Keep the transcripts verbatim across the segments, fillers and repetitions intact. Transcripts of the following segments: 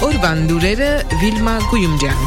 Օրվան լուրերը Վիլմա Գույումջյան։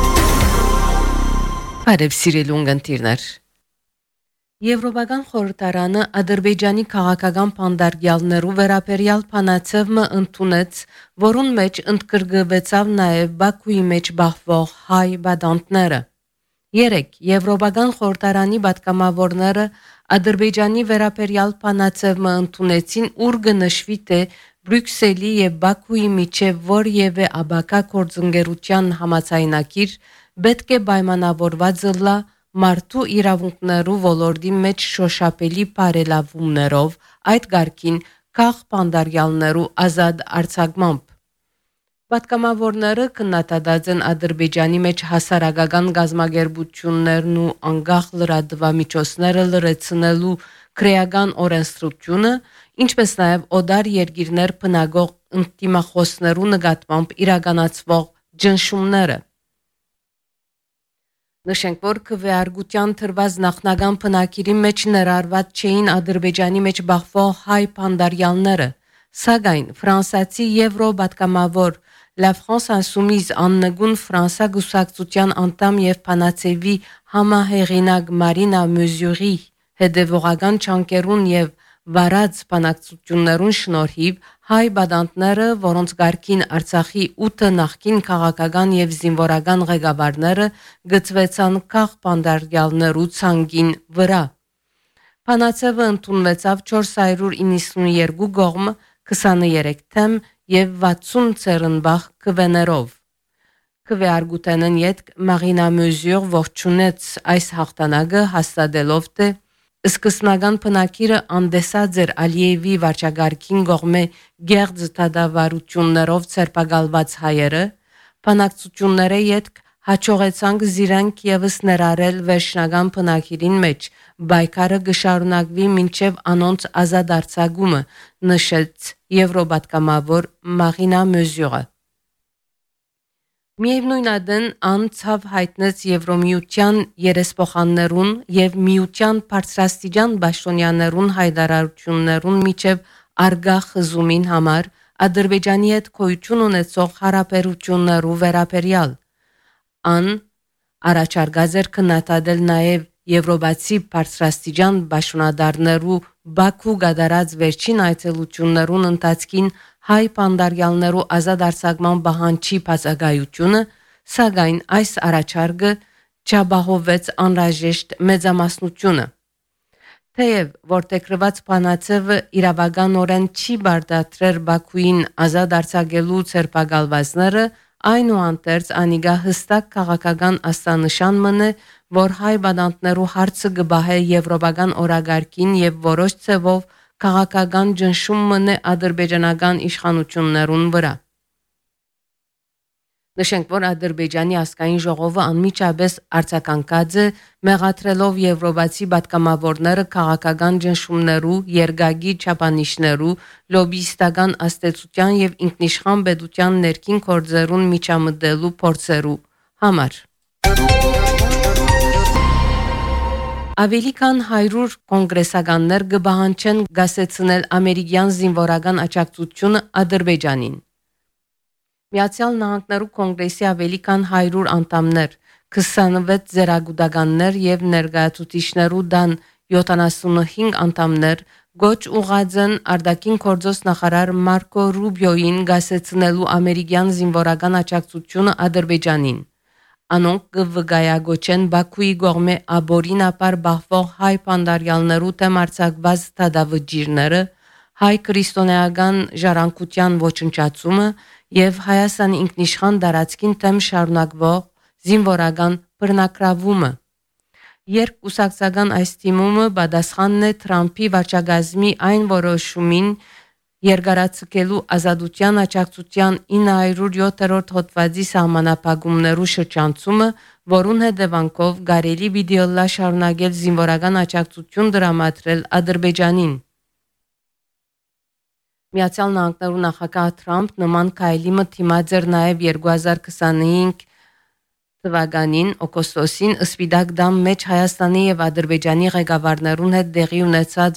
Բարև սիրելի ունգընտիրներ։ Եվրոպական խորհրդարանը Ադրբեջանի քաղաքական փանդարգյալներու վերաբերյալ փանացևը ընդունեց, որուն մեջ ընդգրկվեցավ նաև Բաքուի մեջ բախվող հայ բադանտները։ Երեք Եվրոպական խորհրդարանի պատգամավորները Ադրբեջանի վերաբերյալ փանացևը ընդունեցին, ուր կնշվի թե Բրյուսելի եւ Բաքուի միջև որևէ աբակա գործընկերության համաձայնագիր պետք է պայմանավորված լա մարդու իրավունքներու ոլորտի մեջ շոշափելի բարելավումներով, այդ գարկին քաղ փանդարգյալներու ազատ արձակմամբ։ Պատգամավորները կնատադած են Ադրբեջանի մեջ հասարակական գազագերբություններն ու անկախ լրատվամիջոցները լրացնելու քրեական օրենսդրությունը, ինչպես նաև օդար երկիրներ բնագող ինտիմախոսներու նկատմամբ իրականացվող ճնշումները։ Նշենք, որ քվեարկության թրված նախնական բնակիրի մեջ ներառված չէին Ադրբեջանի մեջ բախվող հայ փանդարգյալները, սակայն ֆրանսիացի եվրոպատգամավոր La France Insoumise աննգուն Ֆրանսա գուսակցության անդամ եւ Փանացեվի համահեղինակ Մարինա Մյուզյուրի հետևողական չանկերուն եւ վարած բանակցություններուն շնորհիվ հայ բադանտները, որոնց գարկին Արցախի ութ նախկին քաղաքական եւ զինվորական ղեկավարները գծվեցան քաղ փանդարգյալներու ցանգին վրա։ Փանացևը ընդունվեցավ չորս հարյուր իննսունյերկու կողմ, քսաներեք թեմ եւ վաթսուն ցերնբախ քվեներով։ Քվեարկութենն յետք Մարինա Մյուզյուր ողջունեց այս հաղթանակը, հաստատելով թե սկզբնական բնակիրը անդեսած էր Ալիևի վարչագարքին կողմէ գերձ դադավարություններով ցերպակալված հայերը, բանակցությունները յետք հաջողեցանք զիրանք եւս ներառել վերջնական բնակիրին մեջ, բայկարը կշարունակվի մինչև անոնց ազատ արձակումը, նշեց եվրոպատգամավոր Մարինա Մյուզյուրը։ Միևնույն ադեն անցավ հայտնեց Եվրոմիության երեսփոխաններուն եւ միության բարձրաստիճան պաշտոնյաներուն հայտարարություններուն միջև արգա խզումին համար Ադրբեջանի հետ գոյություն ունեցող հարաբերություններու վերաբերյալ։ Ան առաջարկած էր քննադատել նաև եվրոպացի բարձրաստիճան պաշտոնադարներու Բաքու գդարած վերջին այցելություններուն ընթացքին հայ փանդարգյալներու ազատ արձակման պահանջի բացակայությունը, սակայն այս առաջարկը չապահովեց անհրաժեշտ մեծամասնությունը։ Թեև որտեղրված փանացևը իրավականորեն չի բարդացրել Բաքուին ազատ արձակելու ցերպակալվածները, այնուհանդերձ անիգա հստակ քաղաքական աստանշան մնե, որ հայ բադանտներու հարցը կբահե եվրոպական օրագարկին եւ որոշ ցևով քաղաքական ճնշում մնե ադրբեջանական իշխանություններուն վրա։ Նշենք, որ Ադրբեջանի ազգային ժողովը անմիջապես արձագանքած է, մեղադրելով եվրոպացի պատգամավորները քաղաքական ճնշումներու, երկակի չափանիշներու, լոբիստական աստեցության եւ ինքնիշխան պետության ներքին գործերուն միջամտելու փորձերու համար։ Ավելի քան հարյուր կոնգրեսականներ կբահանջեն գասեցնել ամերիկյան զինվորական աջակցությունը Ադրբեջանին։ Միացյալ Նահանգներու կոնգրեսի ավելի քան հարյուր անդամներ, քսանվեց ձեռագուտականներ եւ ներկայացուցիչներու դան յոթանասունհինգ անդամներ գոչ ուղղածն արտաքին գործոս նախարար Մարկո Ռուբիոին գասեցնելու ամերիկյան զինվորական աջակցությունը Ադրբեջանին։ Անոնք կվգայագոչեն Բաքուի կողմէ աբորինապար բախվող հայ փանդարգյալներու դեմ արձակված դադավճիրները, հայ քրիստոնեական ժառանգության ոչնչացումը եւ Հայաստանի ինքնիշխան տարածքին դեմ շարունակվող զինվորական բռնակրավումը։ Երկկուսակցական այս թիմումը պատասխանն է Թրամփի վարչակազմի այն որոշումին երկարացկելու ազատության աջակցության ինը հարյուր յոթերորդ հոդվածի սահմանափակումներու շրջանցումը, որուն հետևանքով կարելի վիդեոլա շարունակել զինվորական աջակցություն դրամատրել Ադրբեջանին։ Միացյալ Նահանգներու նախագահ Թրամփ նման քայլի մտիմած էր նաև երկու հազար քսանհինգ թվականին օգոստոսին Սպիտակ տան մեջ Հայաստանի եւ Ադրբեջանի ղեկավարներուն հետ տեղի ունեցած